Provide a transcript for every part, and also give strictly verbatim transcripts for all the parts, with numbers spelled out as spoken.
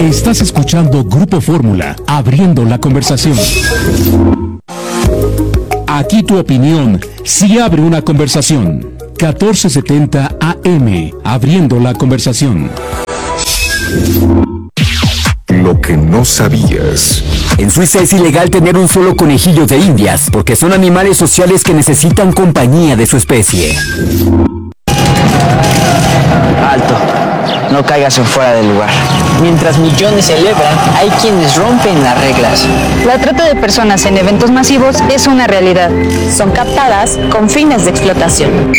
Estás escuchando Grupo Fórmula, abriendo la conversación. Aquí tu opinión sí abre una conversación. catorce setenta A M, abriendo la conversación. Lo que no sabías. En Suiza es ilegal tener un solo conejillo de indias, porque son animales sociales que necesitan compañía de su especie. Alto, no caigas en fuera del lugar. Mientras millones celebran, hay quienes rompen las reglas. La trata de personas en eventos masivos es una realidad. Son captadas con fines de explotación.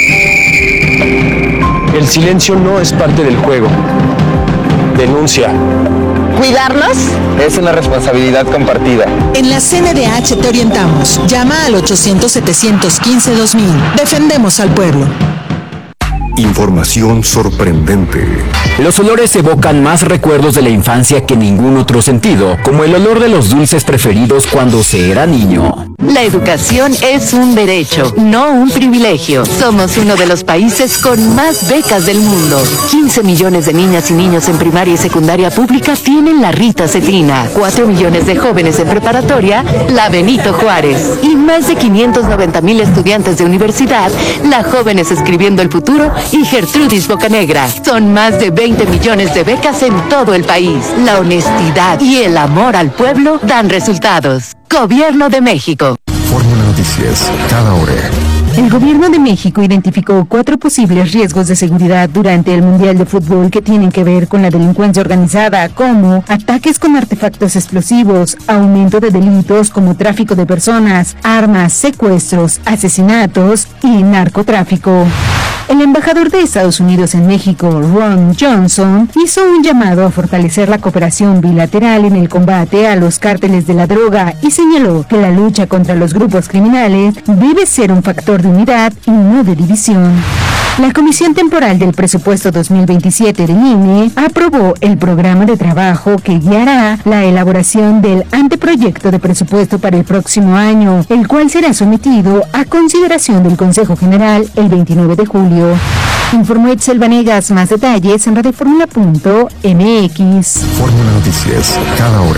El silencio no es parte del juego. Denuncia. ¿Cuidarlos? Es una responsabilidad compartida. En la C N D H te orientamos. Llama al ochocientos, setecientos quince, dos mil. Defendemos al pueblo. Información sorprendente. Los olores evocan más recuerdos de la infancia que ningún otro sentido, como el olor de los dulces preferidos cuando se era niño. La educación es un derecho, no un privilegio. Somos uno de los países con más becas del mundo. quince millones de niñas y niños en primaria y secundaria pública tienen la Rita Cetina. cuatro millones de jóvenes en preparatoria, la Benito Juárez. Y más de quinientos noventa mil estudiantes de universidad, la Jóvenes Escribiendo el Futuro y Gertrudis Bocanegra. Son más de veinte millones de becas en todo el país. La honestidad y el amor al pueblo dan resultados. Gobierno de México. Fórmula Noticias, cada hora. El Gobierno de México identificó cuatro posibles riesgos de seguridad durante el Mundial de Fútbol que tienen que ver con la delincuencia organizada, como ataques con artefactos explosivos, aumento de delitos como tráfico de personas, armas, secuestros, asesinatos y narcotráfico. El embajador de Estados Unidos en México, Ron Johnson, hizo un llamado a fortalecer la cooperación bilateral en el combate a los cárteles de la droga y señaló que la lucha contra los grupos criminales debe ser un factor de unidad y no de división. La Comisión Temporal del Presupuesto dos mil veintisiete del I N E aprobó el programa de trabajo que guiará la elaboración del anteproyecto de presupuesto para el próximo año, el cual será sometido a consideración del Consejo General el veintinueve de julio. Informó Itzel Vanegas. Más detalles en radioformula punto m x. Fórmula Noticias, cada hora.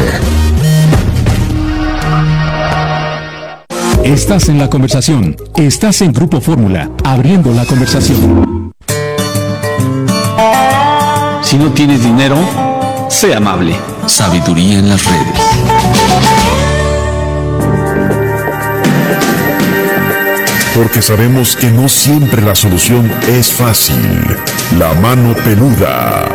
Estás en la conversación. Estás en Grupo Fórmula, abriendo la conversación. Si no tienes dinero, sé amable. Sabiduría en las redes. Porque sabemos que no siempre la solución es fácil. La mano peluda.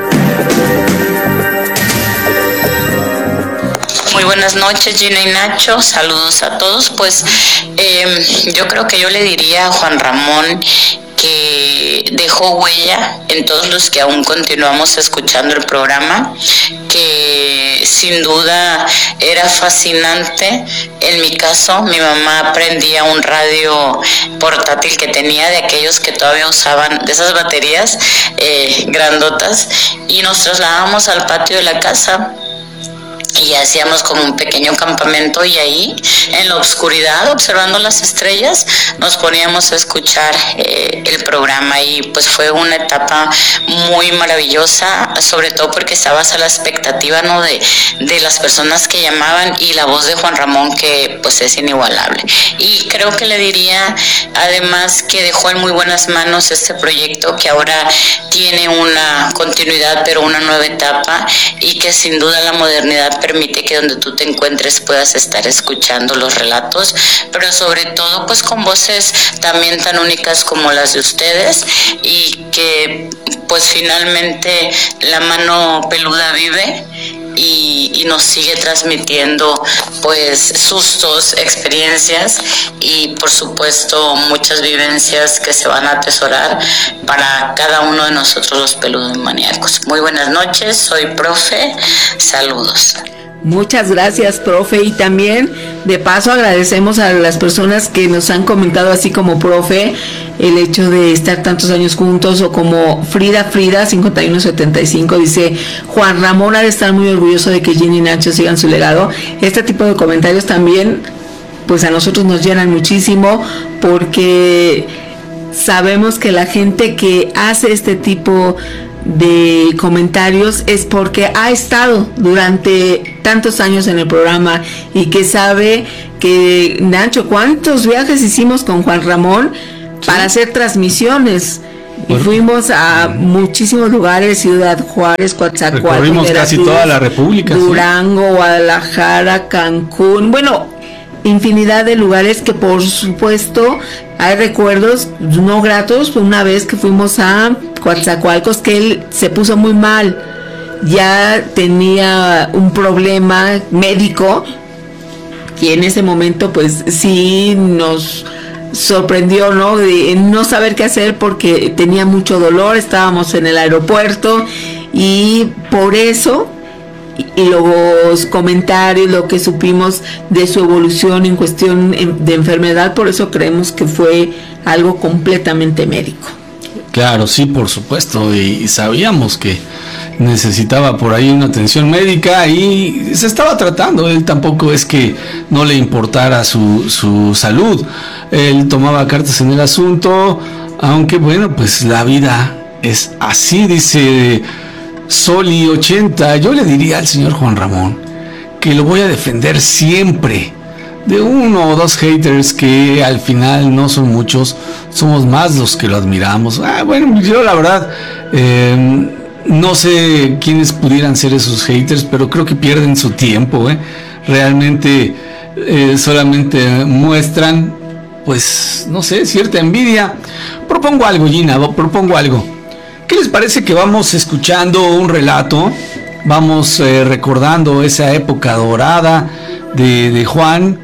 Muy buenas noches, Gina y Nacho, saludos a todos. Pues eh, yo creo que yo le diría a Juan Ramón que dejó huella en todos los que aún continuamos escuchando el programa, que sin duda era fascinante. En mi caso, mi mamá prendía un radio portátil que tenía, de aquellos que todavía usaban, de esas baterías eh, grandotas, y nos trasladábamos al patio de la casa y hacíamos como un pequeño campamento, y ahí en la oscuridad, observando las estrellas, nos poníamos a escuchar eh, el programa, y pues fue una etapa muy maravillosa, sobre todo porque estabas a la expectativa, ¿no?, de, de las personas que llamaban, y la voz de Juan Ramón, que pues es inigualable. Y creo que le diría además que dejó en muy buenas manos este proyecto, que ahora tiene una continuidad pero una nueva etapa, y que sin duda la modernidad permite que donde tú te encuentres puedas estar escuchando los relatos, pero sobre todo pues con voces también tan únicas como las de ustedes, y que pues finalmente la mano peluda vive y, y nos sigue transmitiendo pues sustos, experiencias y por supuesto muchas vivencias que se van a atesorar para cada uno de nosotros los peludos maníacos. Muy buenas noches, soy profe, saludos. Muchas gracias, profe, y también de paso agradecemos a las personas que nos han comentado, así como profe, el hecho de estar tantos años juntos, o como Frida Frida cincuenta y uno setenta y cinco dice: Juan Ramón ha de estar muy orgulloso de que Gina y Nacho sigan su legado. Este tipo de comentarios también pues a nosotros nos llenan muchísimo, porque sabemos que la gente que hace este tipo de comentarios es porque ha estado durante tantos años en el programa y que sabe que, Nacho, ¿cuántos viajes hicimos con Juan Ramón sí. para hacer transmisiones? Y fuimos a muchísimos lugares, Ciudad Juárez, Coatzacoalcos, recorrimos casi toda la República, Durango, ¿sí? Guadalajara, Cancún, bueno, infinidad de lugares que por supuesto hay recuerdos no gratos. Una vez que fuimos a Coatzacoalcos, que él se puso muy mal, ya tenía un problema médico y en ese momento pues sí nos sorprendió, ¿no? De no saber qué hacer porque tenía mucho dolor, estábamos en el aeropuerto y por eso, y los comentarios, lo que supimos de su evolución en cuestión de enfermedad, por eso creemos que fue algo completamente médico. Claro, sí, por supuesto, y, y sabíamos que necesitaba por ahí una atención médica y se estaba tratando. Él tampoco es que no le importara su, su salud, él tomaba cartas en el asunto, aunque bueno, pues la vida es así, dice Soli ochenta. Yo le diría al señor Juan Ramón que lo voy a defender siempre de uno o dos haters que al final no son muchos, somos más los que lo admiramos. Ah, bueno, yo la verdad eh, no sé quiénes pudieran ser esos haters, pero creo que pierden su tiempo, ¿eh? Realmente eh, solamente muestran, pues, no sé, cierta envidia. Propongo algo, Gina, propongo algo. ¿Qué les parece que vamos escuchando un relato? Vamos eh, recordando esa época dorada de, de Juan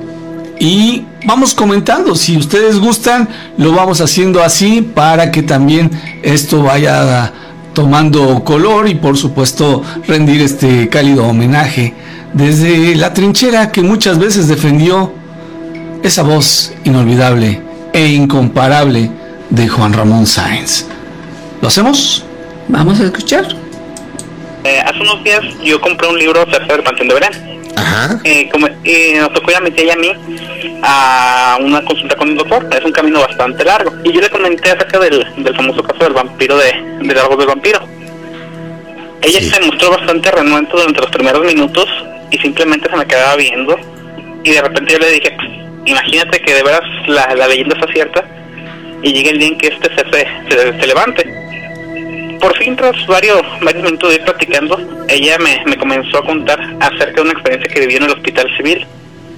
y vamos comentando. Si ustedes gustan, lo vamos haciendo así para que también esto vaya tomando color y por supuesto rendir este cálido homenaje desde la trinchera que muchas veces defendió esa voz inolvidable e incomparable de Juan Ramón Sáenz. ¿Lo hacemos? Vamos a escuchar. Eh, hace unos días yo compré un libro acerca del Panteón de Belén. Ajá. Eh, como, eh, nos tocó ir a mi tía y a mí a una consulta con el doctor. Es un camino bastante largo. Y yo le comenté acerca del, del famoso caso del vampiro de, de Largos del Vampiro. Ella sí. se mostró bastante renuente durante los primeros minutos y simplemente se me quedaba viendo. Y de repente yo le dije, imagínate que de veras la, la leyenda está cierta y llegue el día en que este se, se, se, se levante. Por fin, tras varios, varios minutos de ir platicando, ella me, me comenzó a contar acerca de una experiencia que vivió en el hospital civil.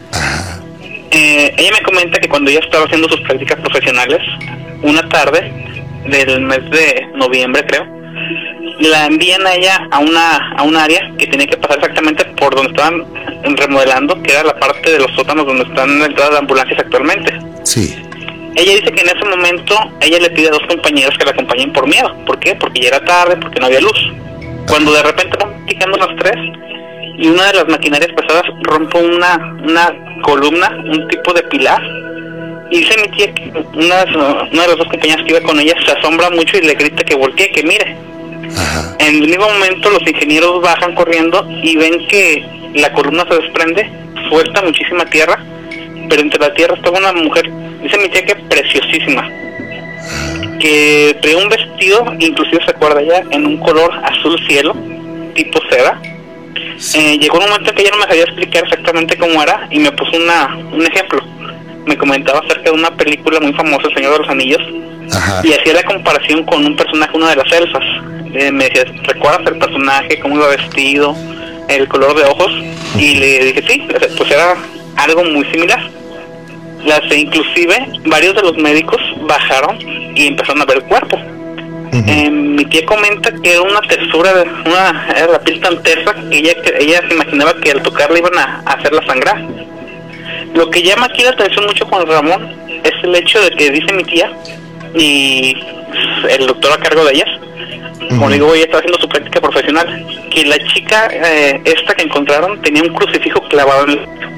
Eh, ella me comenta que cuando ella estaba haciendo sus prácticas profesionales, una tarde del mes de noviembre, creo, la envían a ella a una a un área que tenía que pasar exactamente por donde estaban remodelando, que era la parte de los sótanos donde están entradas de ambulancias actualmente. Sí. Ella dice que en ese momento ella le pide a dos compañeros que la acompañen por miedo. ¿Por qué? Porque ya era tarde, porque no había luz. Cuando de repente van picando las tres y una de las maquinarias pesadas rompe una una columna, un tipo de pilar. Y dice mi tía que una, una de las dos compañeras que iba con ella se asombra mucho y le grita que voltee, que mire. Ajá. En el mismo momento los ingenieros bajan corriendo y ven que la columna se desprende, suelta muchísima tierra, pero entre la tierra estaba una mujer, dice mi tía que preciosísima, que traía un vestido, inclusive se acuerda ya, en un color azul cielo, tipo seda. Eh, llegó un momento en que ella no me sabía explicar exactamente cómo era y me puso una un ejemplo. Me comentaba acerca de una película muy famosa, El Señor de los Anillos. Ajá. Y hacía la comparación con un personaje, una de las elfas. Eh, me decía, ¿recuerdas el personaje, cómo iba vestido, el color de ojos? Y le dije, sí, pues era algo muy similar. Las, inclusive varios de los médicos bajaron y empezaron a ver el cuerpo. Uh-huh. eh, mi tía comenta que era una textura, de una, era la piel tan tersa que ella, que ella se imaginaba que al tocarla iban a, a hacerla sangrar. Lo que llama aquí la atención mucho con Ramón es el hecho de que dice mi tía y el doctor a cargo de ellas, uh-huh. como digo, ella estaba haciendo su práctica profesional, que la chica eh, esta que encontraron tenía un crucifijo clavado en el pecho.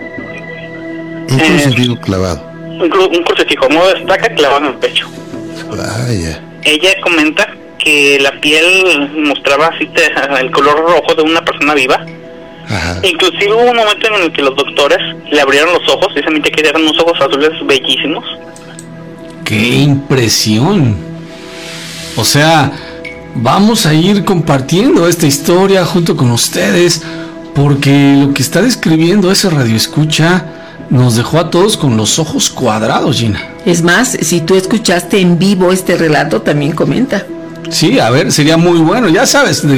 Un eh, crucifijo clavado. Un, cru, un crucifijo, modo de estaca clavado en el pecho. Vaya. Ella comenta que la piel mostraba así te, el color rojo de una persona viva. Ajá. Inclusive hubo un momento en el que los doctores le abrieron los ojos, y se admite que eran unos ojos azules bellísimos. ¡Qué impresión! O sea, vamos a ir compartiendo esta historia junto con ustedes, porque lo que está describiendo ese radioescucha nos dejó a todos con los ojos cuadrados, Gina. Es más, si tú escuchaste en vivo este relato, también comenta. Sí, a ver, sería muy bueno, ya sabes,